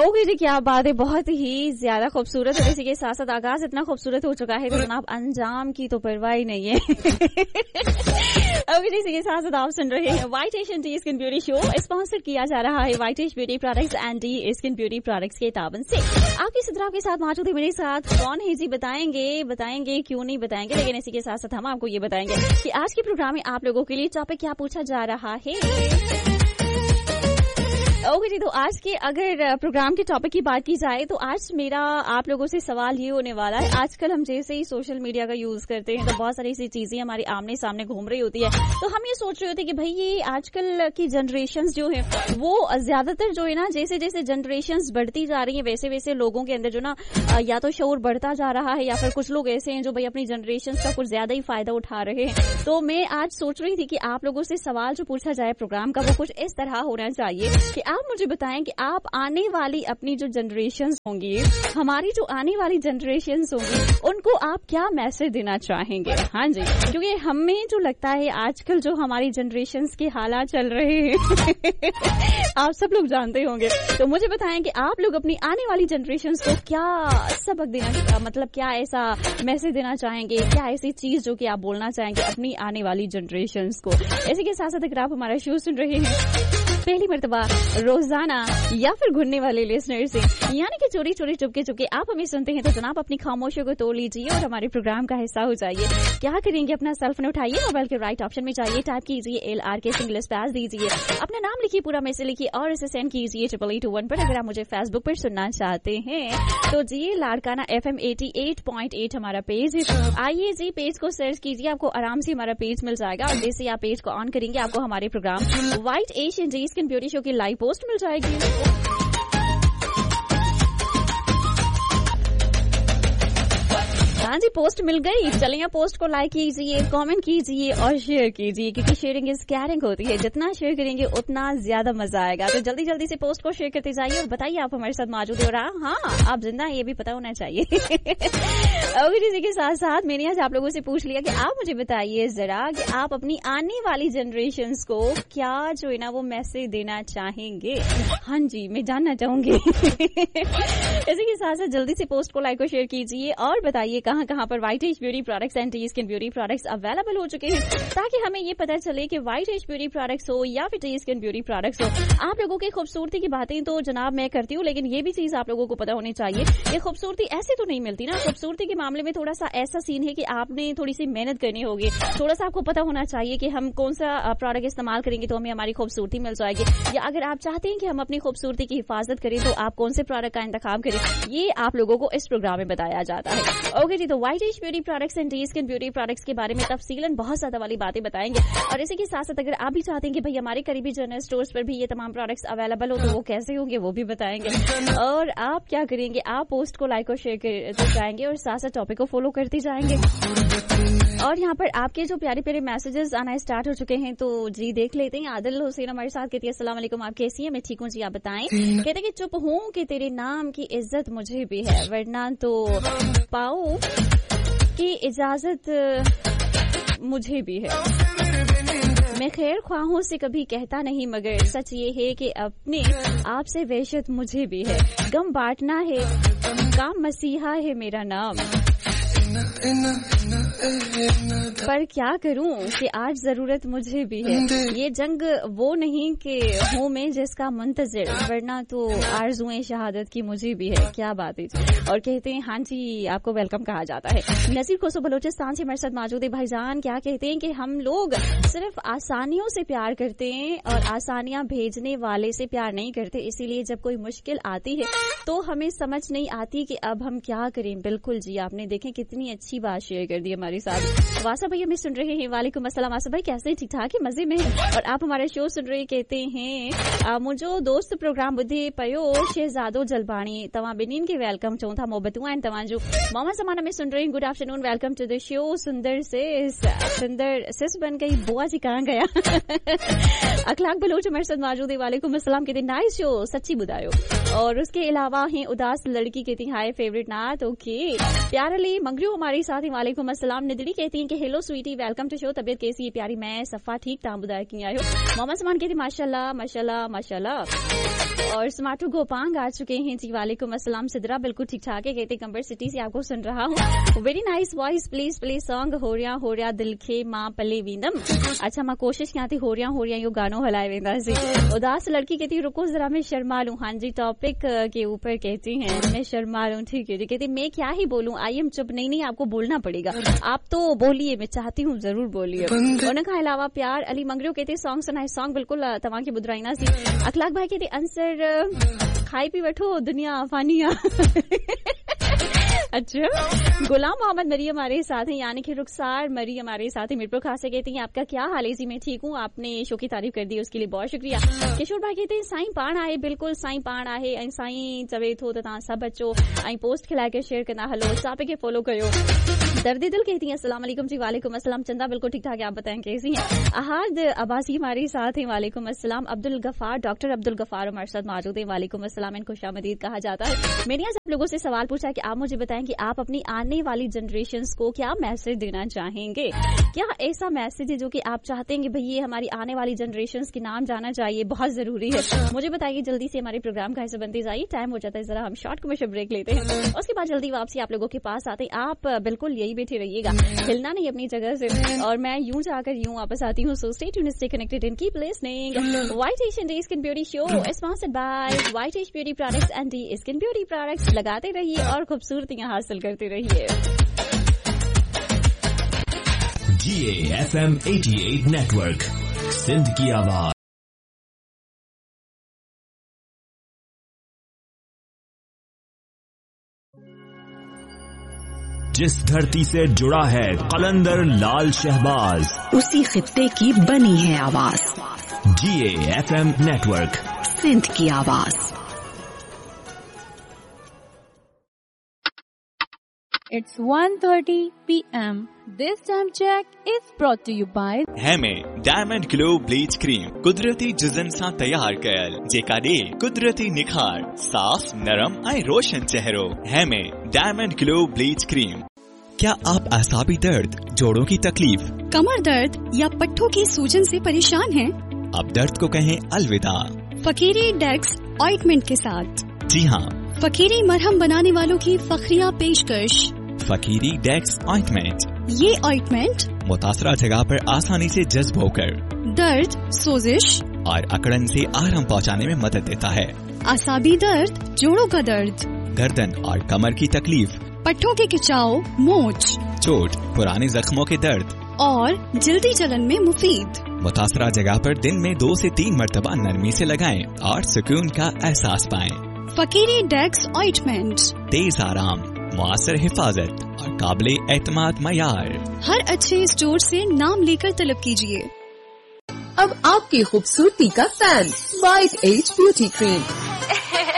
Okay जी, क्या बात है, बहुत ही ज्यादा खूबसूरत है। इसी के साथ साथ आगाज इतना खूबसूरत हो चुका है तो जनाब अंजाम की तो परवाह ही नहीं है। ओके जी, इसी के साथ साथ आप सुन रहे हैं white Asian T skin beauty show, sponsor किया जा रहा है white ash beauty products and T skin beauty products के ताबन से। आपकी सिद्रा के साथ मौजूद है मेरे साथ, कौन है जी? बताएंगे क्यों नहीं बताएंगे, लेकिन इसी के साथ साथ हम आपको ये बताएंगे कि आज के प्रोग्राम में आप लोगों के लिए टॉपिक क्या पूछा जा रहा है। ओके जी, तो आज के अगर प्रोग्राम के टॉपिक की बात की जाए तो आज मेरा आप लोगों से सवाल ये होने वाला है। आजकल हम जैसे ही सोशल मीडिया का यूज करते हैं तो बहुत सारी ऐसी चीजें हमारे आमने सामने घूम रही होती है, तो हम ये सोच रहे होते हैं कि भाई ये आजकल की जनरेशंस जो है वो ज्यादातर जो है ना, जैसे जैसे जनरेशंस बढ़ती जा रही है वैसे वैसे लोगों के अंदर जो ना या तो शऊर बढ़ता जा रहा है या फिर कुछ लोग ऐसे हैं जो भाई अपनी जनरेशन का कुछ ज्यादा ही फायदा उठा रहे हैं। तो मैं आज सोच रही थी कि आप लोगों से सवाल जो पूछा जाए प्रोग्राम का वो कुछ इस तरह होना चाहिए कि आप मुझे बताएं कि आप आने वाली अपनी जो जनरेशंस होंगी, हमारी जो आने वाली जनरेशंस होंगी, उनको आप क्या मैसेज देना चाहेंगे। हाँ जी, क्योंकि हमें जो लगता है आजकल जो हमारी जनरेशंस के हालात चल रहे हैं आप सब लोग जानते होंगे, तो मुझे बताएं कि आप लोग अपनी आने वाली जनरेशंस को क्या सबक देना, मतलब क्या ऐसा मैसेज देना चाहेंगे, क्या ऐसी चीज जो कि आप बोलना चाहेंगे अपनी आने वाली जनरेशंस को। इसी के साथ साथ अगर आप हमारा शो सुन रहे हैं पहली मर्तबा रोजाना या फिर घुरने वाले लिसनर से, यानी कि चोरी चोरी चुपके चुपके आप हमें सुनते हैं, तो जनाब अपनी खामोशियों को तोड़ लीजिए और हमारे प्रोग्राम का हिस्सा हो जाइए। क्या करेंगे, अपना सेल फोन उठाइए, मोबाइल के राइट ऑप्शन में जाइए, टाइप कीजिए LR के सिंगल स्पेस दीजिए, अपना नाम लिखिए, पूरा मैसेज लिखिए और इसे सेंड कीजिए 8821 पर। अगर आप मुझे फेसबुक पर सुनना चाहते हैं तो जी लाड़काना FM 88.8 हमारा पेज है, आइए जी पेज को सर्च कीजिए, आपको आराम से हमारा पेज मिल जाएगा और जैसे आप पेज को ऑन करेंगे आपको हमारे programme white Asian T skin beauty show की लाइव पोस्ट मिल जाएगी। हाँ जी, पोस्ट मिल गई। चलिए पोस्ट को लाइक कीजिए, कमेंट कीजिए और शेयर कीजिए, क्योंकि शेयरिंग इज केयरिंग होती है, जितना शेयर करेंगे उतना ज्यादा मजा आएगा। तो जल्दी जल्दी से पोस्ट को शेयर करते जाइए और बताइए आप हमारे साथ मौजूद हो रहा, हाँ आप जिंदा है ये भी पता होना चाहिए। और इसी के साथ साथ मैंने आज आप लोगों से पूछ लिया कि आप मुझे बताइए जरा कि आप अपनी आने वाली जनरेशंस को क्या जो है ना वो मैसेज देना चाहेंगे। हाँ जी, मैं जानना चाहूंगी। इसी के साथ साथ जल्दी से पोस्ट को लाइक और शेयर कीजिए और बताइए कहां पर white ash beauty products and T skin beauty products available हो चुके हैं, ताकि हमें ये पता चले कि व्हाइट एश ब्यूटी प्रोडक्ट्स हो या फिर टी स्किन ब्यूटी प्रोडक्ट्स हो। आप लोगों की खूबसूरती की बातें तो जनाब मैं करती हूँ, लेकिन ये भी चीज आप लोगों को पता होनी चाहिए कि खूबसूरती ऐसे तो नहीं मिलती ना। खूबसूरती के मामले में थोड़ा सा ऐसा सीन है कि आपने थोड़ी सी मेहनत करनी होगी, थोड़ा सा आपको पता होना चाहिए कि हम कौन सा प्रोडक्ट इस्तेमाल करेंगे तो हमें हमारी खूबसूरती मिल जाएगी, या अगर आप चाहते हैं कि हम अपनी खूबसूरती की हिफाजत करें तो आप कौन से प्रोडक्ट का इंतखाब करें, ये आप लोगों को इस प्रोग्राम में बताया जाता है। ओके जी, तो white ash beauty products and T skin beauty products के बारे में तफसीलन बहुत ज्यादा वाली बातें बताएंगे, और इसी के साथ साथ अगर आप भी चाहते हैं कि भाई हमारे करीबी जनरल स्टोर्स पर भी ये तमाम प्रोडक्ट्स अवेलेबल हो तो वो कैसे होंगे वो भी बताएंगे। और आप क्या करेंगे, आप पोस्ट को लाइक और शेयर करते जाएंगे और साथ साथ टॉपिक को फॉलो करते जाएंगे। और यहाँ पर आपके जो प्यारे प्यारे मैसेजेस आना स्टार्ट हो चुके हैं, तो जी देख लेते हैं। आदिल हुसैन हमारे साथ कहती है अस्सलाम वालेकुम, आप कैसी हैं? मैं ठीक हूँ जी, आप बताएं। कहते हैं कि चुप हूँ कि तेरे नाम की इज्जत मुझे भी है, वरना तो पाओ की इजाजत मुझे भी है। मैं खैर ख्वाहों से कभी कहता नहीं, मगर सच ये है कि अपने आप से वहशत मुझे भी है। गम बांटना है काम मसीहा है मेरा नाम, पर क्या करूं कि आज जरूरत मुझे भी है। ये जंग वो नहीं कि हूँ मैं जिसका मुंतजिर, वरना तो आरज़ुएं शहादत की मुझे भी है। क्या बात है जी। और कहते हैं हाँ जी आपको वेलकम कहा जाता है। नजीर खोसो बलोचिस्तान से हमारे साथ मौजूद है भाईजान। क्या कहते हैं कि हम लोग सिर्फ आसानियों से प्यार करते हैं और आसानियां भेजने वाले से प्यार नहीं करते, इसीलिए जब कोई मुश्किल आती है तो हमें समझ नहीं आती कि अब हम क्या करें। बिल्कुल जी, आपने देखें कितनी अच्छी बात शेयर कर दी हमारे साथ। वासा भाई हमें सुन रहे हैं, वालेकुम अस्सलाम। वासा भाई कैसे, ठीक ठाक है, मजे में? और आप हमारा शो सुन रहे कहते हैं मुझो दोस्त प्रोग्राम बुद्धि पयो शहजादो जलबाणी तवा बिनीन के वेलकम चौं था मोहब्बतू एंड तवा जो मामा समाना में सुन रहे हैं। Good afternoon, welcome to the show. सुंदर सिस बन गई, बुआ जी कहाँ गया? अखलाक बलोच हमारे साथ मौजूद है, वालेकुम अस्सलाम। कहते नाइस शो, सच्ची बुदायो। और उसके अलावा है उदास लड़की, कहती हाय फेवरेट नात। ओके, प्यार अली मंगरू शो हमारे साथ ही वालेकुम अस्सलाम। निदड़ी कहती हैं कि hello Sweety, welcome to show. तबियत कैसी है प्यारी? मैं सफा ठीक ताम बुदाय की आयो। मोहम्मद समान कहती माशाल्लाह माशाल्लाह माशाल्लाह। और स्मार्टू गोपांग आ चुके हैं जी, वालेकुम अस्सलाम। सिद्रा बिल्कुल ठीक ठाक है, कहते कंबर सिटी से आपको सुन रहा हूँ। Very nice voice, please play song हो रहा दिल खे माँ पले वींदम। अच्छा माँ कोशिश क्या थी हो रहा यो गानो हलाए वेंदा सी। उदास लड़की कहती रुको जरा मैं शर्मा लूं। हाँ जी, टॉपिक के ऊपर कहती हैं मैं शर्मा लूं। ठीक है जी, कहती मैं क्या ही बोलूं, आई एम चुप। नहीं आपको बोलना पड़ेगा, आप तो बोलिए, मैं चाहती हूँ जरूर बोलिए। उनके अलावा प्यार अली मंगरियो कहते सॉन्ग सुनाए। सॉन्ग बिल्कुल तव्हां खे ॿुधाईंदा सी। अखलाक भाई कहते आंसर खाई पी वठो दुनिया फानिया। अच्छा, गुलाम मोहम्मद मरियम हमारे साथ हैं, यानी कि रुखसार मरियम हमारे साथ हैं। मीरपुर खास से कहती हैं आपका क्या हाल है जी? मैं ठीक हूँ, आपने शो की तारीफ कर दी उसके लिए बहुत शुक्रिया। किशोर भाई कहते हैं साईं पाण आहे, बिल्कुल साईं पाण आहे ऐं साईं चवे थो त तव्हां सभु अचो ऐं पोस्ट खिलाए करे शेयर कंदा हलो, चापे के फॉलो कयो। दर्दी दिल कहती हैं अस्सलाम वालेकुम जी। वालेकुम अस्सलाम। चंदा बिल्कुल ठीक ठाक है, आप बताएं कैसी हैं? अहाद अब्बासी हमारे साथ हैं, वालेकुम अस्सलाम। अब्दुल गफार, डॉक्टर अब्दुल गफार हमारे साथ मौजूद है, वालेकुम अस्सलाम। इनको खुशामदीद कहा जाता है। मैंने आज आप लोगों से सवाल पूछा है कि आप मुझे बताएं कि आप अपनी आने वाली जनरेशंस को क्या मैसेज देना चाहेंगे? क्या ऐसा मैसेज है जो कि आप चाहते हैं कि भाई ये हमारी आने वाली जनरेशंस के नाम जाना चाहिए, बहुत जरूरी है? मुझे बताइए जल्दी से, हमारे प्रोग्राम का हिस्सा बनते जाइए। टाइम हो जाता है, जरा हम शॉर्ट कमर्शियल ब्रेक लेते हैं, उसके बाद जल्दी वापसी आप लोगों के पास आते हैं। आप बिल्कुल यही बैठे रहिएगा, हिलना नहीं अपनी जगह से, और मैं यूं जाकर यूं वापस आती हूँ। So stay tuned, stay connected and keep listening. White Asian D skin beauty show sponsored by white ash beauty products and D skin beauty products. लगाते रहिए और खूबसूरतियां हासिल करते रहिए। GAFM 88 नेटवर्क, सिंध की आवाज। जिस धरती से जुड़ा है कलंदर लाल शहबाज, उसी खित्ते की बनी है आवाज। GAFM नेटवर्क, सिंध की आवाज। It's 1:30 p.m. This time check is brought to you by हेमे diamond glow bleach cream कुदरती जुज़न सां तैयार कयल, जेका ॾे कुदरती निखार, साफ नरम ऐं रोशन चेहरो। हेमे डायमंड ग्लो ब्लीच क्रीम। क्या आप असाबी दर्द, जोड़ों की तकलीफ, कमर दर्द या पट्टों की सूजन से परेशान हैं? अब दर्द को कहें अलविदा फकीरी डेक्स ऑइंटमेंट के साथ। जी हाँ, फकीरी मरहम बनाने वालों की फखरिया पेशकश। फकीरी डेक्स ऑइंटमेंट। ये ऑइंटमेंट मुतासरा जगह पर आसानी से जज्ब होकर दर्द, सोजिश और अकड़न से आराम पहुंचाने में मदद देता है। असाबी दर्द, जोड़ों का दर्द, गर्दन और कमर की तकलीफ, पट्टों के खिंचाव, मोच, चोट, पुराने जख्मों के दर्द और जल्दी जलन में मुफीद। मुतासरा जगह पर दिन में 2 से 3 मरतबा नरमी से लगाएं और सुकून का एहसास पाएं। फकीरी डेक्स ऑइंटमेंट, तेज आराम, मुआसर हिफाजत और काबिले एतमाद मयार। हर अच्छे स्टोर से नाम लेकर तलब कीजिए। अब आपकी खूबसूरती का fan white as beauty cream.